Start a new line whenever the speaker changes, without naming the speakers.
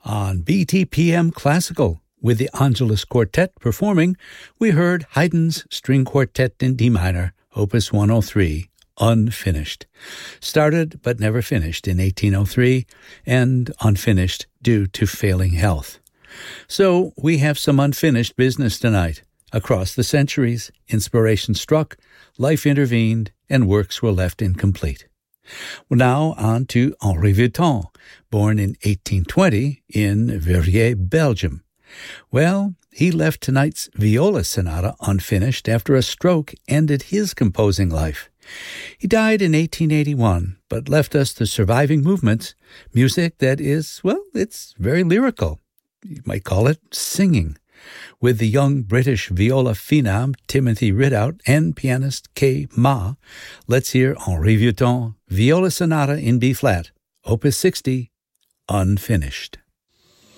On BTPM Classical, with the Angelus Quartet performing, we heard Haydn's String Quartet in D minor, Opus 103, unfinished. Started but never finished in 1803, and unfinished due to failing health. So we have some unfinished business tonight. Across the centuries, inspiration struck, life intervened, and works were left incomplete. Well, now on to Henri Vuitton, born in 1820 in Verrières, Belgium. Well, he left tonight's viola sonata unfinished after a stroke ended his composing life. He died in 1881, but left us the surviving movements, music that is, well, it's very lyrical. You might call it singing. With the young British viola phenom Timothy Ridout and pianist Kay Ma, let's hear Henri Vuitton, Viola Sonata in B-flat, Opus 60, unfinished.